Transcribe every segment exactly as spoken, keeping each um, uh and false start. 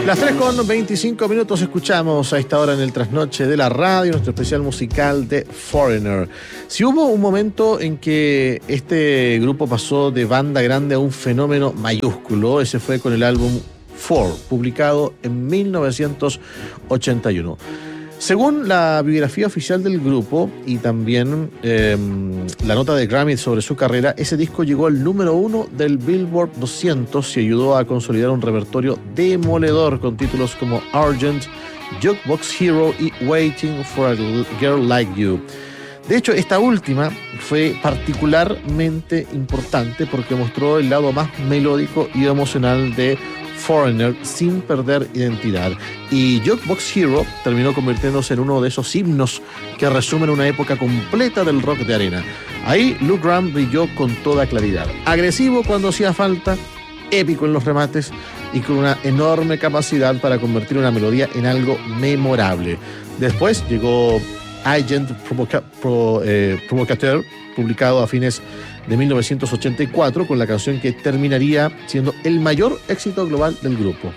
Las tres con veinticinco minutos escuchamos a esta hora en el trasnoche de la radio, nuestro especial musical de Foreigner. Si hubo un momento en que este grupo pasó de banda grande a un fenómeno mayúsculo, ese fue con el álbum Four, publicado en mil novecientos ochenta y uno. Según la biografía oficial del grupo y también eh, la nota de Grammy sobre su carrera, ese disco llegó al número uno del Billboard doscientos y ayudó a consolidar un repertorio demoledor con títulos como Argent, Jukebox Hero y Waiting for a Girl Like You. De hecho, esta última fue particularmente importante porque mostró el lado más melódico y emocional de Foreigner sin perder identidad. Y Jukebox Hero terminó convirtiéndose en uno de esos himnos que resumen una época completa del rock de arena. Ahí Lou Gramm brilló con toda claridad. Agresivo cuando hacía falta, épico en los remates y con una enorme capacidad para convertir una melodía en algo memorable. Después llegó Agent Provoca- Pro, eh, Provocateur, publicado a fines de mil novecientos ochenta y cuatro, con la canción que terminaría siendo el mayor éxito global del grupo.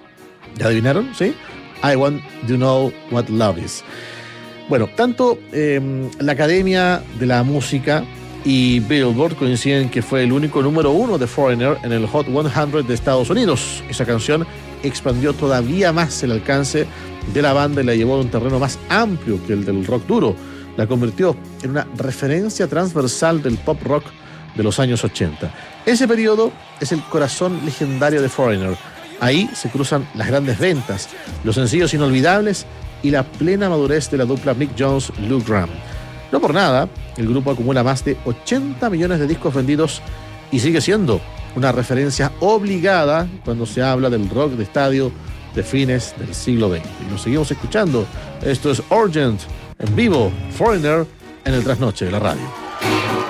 ¿Ya adivinaron? ¿Sí? I Want to Know What Love Is. Bueno, tanto eh, la Academia de la Música y Billboard coinciden que fue el único número uno de Foreigner en el Hot cien de Estados Unidos. Esa canción expandió todavía más el alcance de la banda y la llevó a un terreno más amplio que el del rock duro. La convirtió en una referencia transversal del pop rock de los años ochenta. Ese periodo es el corazón legendario de Foreigner. Ahí se cruzan las grandes ventas, los sencillos inolvidables y la plena madurez de la dupla Mick Jones-Lou Gramm. No por nada, el grupo acumula más de ochenta millones de discos vendidos y sigue siendo una referencia obligada cuando se habla del rock de estadio de fines del siglo veinte. Y lo seguimos escuchando. Esto es Argent, en vivo, Foreigner, en el trasnoche de la radio.